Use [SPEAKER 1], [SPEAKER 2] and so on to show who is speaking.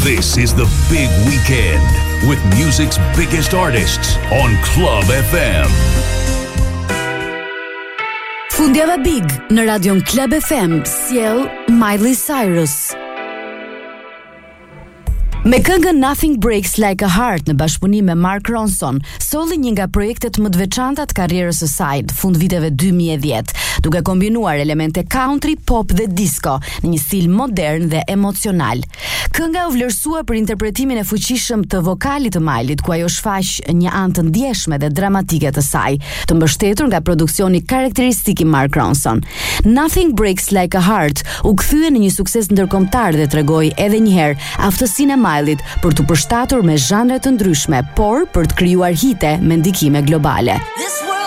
[SPEAKER 1] This is the big weekend with music's biggest artists on Club FM.
[SPEAKER 2] Fundjava Big në radion Club FM sjell Miley Cyrus. Me këngën Nothing Breaks Like a Heart në bashkëpunim me Mark Ronson, solli një nga projektet më të veçanta të karrierës së saj në fund viteve 2010, duke kombinuar elemente country, pop dhe disco në një stil modern dhe emocional. Kënga u vlerësua për interpretimin e fuqishëm të vokalit të Mileyt, ku ajo shfaq një anë të ndjeshme dhe dramatike të saj, të mbështetur nga produksioni karakteristik i Mark Ronson. Nothing Breaks Like a Heart u kthye në një sukses ndërkombëtar dhe tregoi edhe një herë aftësinë e Mileyt për të përshtatur me zhanre të ndryshme, por për të krijuar hite me ndikime globale.